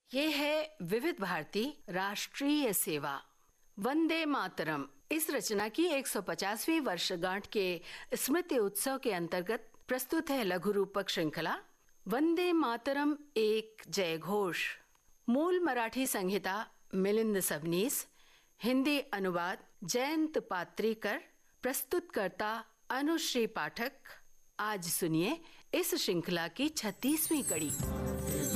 ये है विविध भारती राष्ट्रीय सेवा वंदे मातरम। इस रचना की 150वीं वर्षगांठ के स्मृति उत्सव के अंतर्गत प्रस्तुत है लघु रूपक श्रृंखला वंदे मातरम एक जय घोष। मूल मराठी संहिता मिलिंद सबनीस, हिंदी अनुवाद जयंत पात्रीकर, प्रस्तुतकर्ता अनुश्री पाठक। आज सुनिए इस श्रृंखला की 36वीं कड़ी।